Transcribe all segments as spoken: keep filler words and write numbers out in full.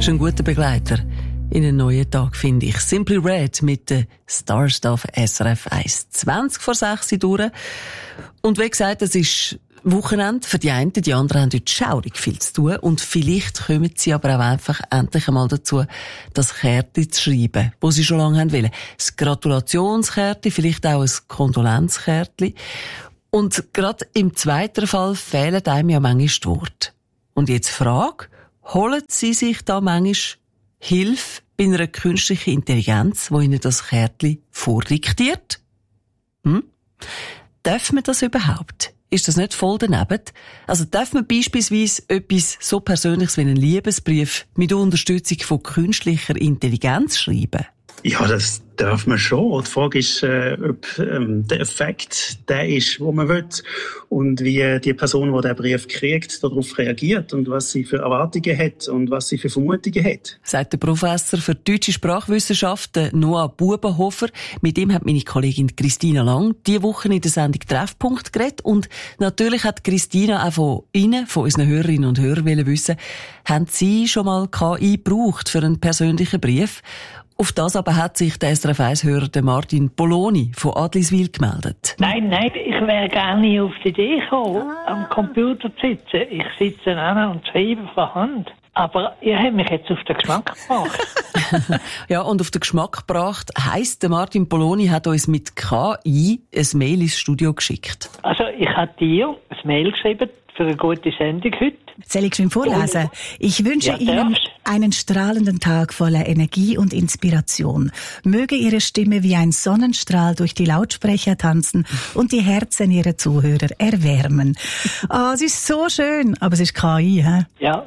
ist ein guter Begleiter in einen neuen Tag, finde ich. Simply Red mit den Stars auf S R F eins. zwanzig vor sechs durch. Und wie gesagt, es ist Wochenende für die einen, die anderen haben heute schaurig viel zu tun. Und vielleicht kommen sie aber auch einfach endlich einmal dazu, das Kärtchen zu schreiben, das sie schon lange haben wollen. Das Gratulationskärtchen, vielleicht auch ein Kondolenzkärtchen. Und gerade im zweiten Fall fehlen einem ja manchmal die Worte. Und jetzt Frage, holen Sie sich da manchmal Hilfe bei einer künstlichen Intelligenz, die Ihnen das Kärtchen vordiktiert? Hm? Darf man das überhaupt? Ist das nicht voll daneben? Also darf man beispielsweise etwas so Persönliches wie einen Liebesbrief mit Unterstützung von künstlicher Intelligenz schreiben? Ja, das darf man schon. Die Frage ist, äh, ob ähm, der Effekt der ist, wo man will, und wie die Person, die den Brief kriegt, darauf reagiert und was sie für Erwartungen hat und was sie für Vermutungen hat. Sagt der Professor für deutsche Sprachwissenschaften Noah Bubenhofer. Mit ihm hat meine Kollegin Christina Lang diese Woche in der Sendung Treffpunkt geredet. Und natürlich hat Christina auch von Ihnen, von unseren Hörerinnen und Hörern wissen, haben Sie schon mal K I gebraucht für einen persönlichen Brief? Auf das aber hat sich der S R F eins-Hörer Martin Poloni von Adliswil gemeldet. Nein, nein, ich wäre gar nicht auf die Idee gekommen, ah. am Computer zu sitzen. Ich sitze an und schreibe von Hand. Aber ihr habt mich jetzt auf den Geschmack gebracht. Ja, und auf den Geschmack gebracht heisst, der Martin Poloni hat uns mit K I ein Mail ins Studio geschickt. Also ich habe dir ein Mail geschrieben für eine gute Sendung heute. Soll ich schon vorlesen? Ich wünsche ja, Ihnen einen strahlenden Tag voller Energie und Inspiration. Möge Ihre Stimme wie ein Sonnenstrahl durch die Lautsprecher tanzen und die Herzen Ihrer Zuhörer erwärmen. Ah, oh, es ist so schön, aber es ist K I, hä? Ja.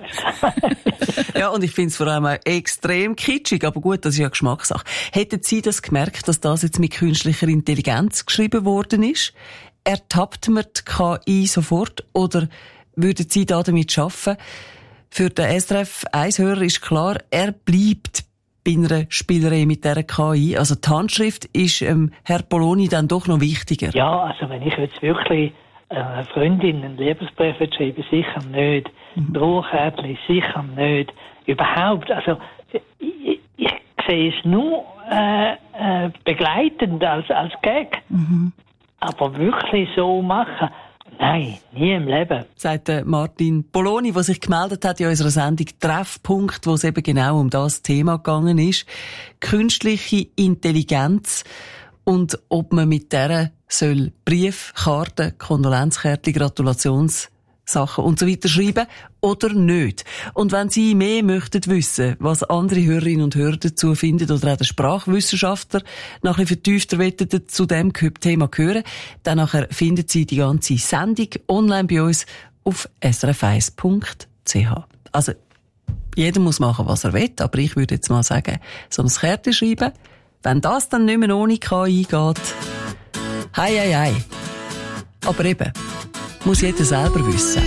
Ja, und ich finde es vor allem auch extrem kitschig, aber gut, das ist ja Geschmackssache. Hätten Sie das gemerkt, dass das jetzt mit künstlicher Intelligenz geschrieben worden ist? Ertappt man die K I sofort oder würden Sie da damit arbeiten? Für den S R F eins-Hörer ist klar, er bleibt bei einer Spielerei mit dieser K I. Also die Handschrift ist ähm, Herr Poloni dann doch noch wichtiger. Ja, also wenn ich jetzt wirklich einer Freundin einen Liebesbrief schreibe, sicher nicht. Mhm. Drohkärtchen, sicher nicht. Überhaupt, also ich, ich sehe es nur äh, äh, begleitend als, als Gag. Mhm. Aber wirklich so machen, nein, nie im Leben. Sagt Martin Poloni, der sich gemeldet hat in unserer Sendung Treffpunkt, wo es eben genau um das Thema gegangen ist. Künstliche Intelligenz und ob man mit der soll Brief, Karten, Kondolenzkärtchen, Gratulationssachen und so weiter schreiben oder nicht. Und wenn Sie mehr möchten wissen, was andere Hörerinnen und Hörer dazu finden oder auch der Sprachwissenschaftler noch ein bisschen vertiefter wollen zu dem Thema hören, dann nachher finden Sie die ganze Sendung online bei uns auf s r f eins punkt c h. Also, jeder muss machen, was er will, aber ich würde jetzt mal sagen, so ein Kärtchen schreiben, wenn das dann nicht mehr ohne K I geht, hei, hei, hei. Aber eben, muss jeder selber wissen.